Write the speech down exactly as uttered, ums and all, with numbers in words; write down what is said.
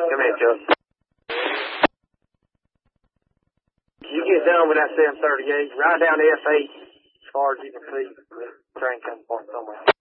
Come here, Chuck. You get done with that seven thirty-eight, ride down to F eight as far as you can see. The train comes from somewhere.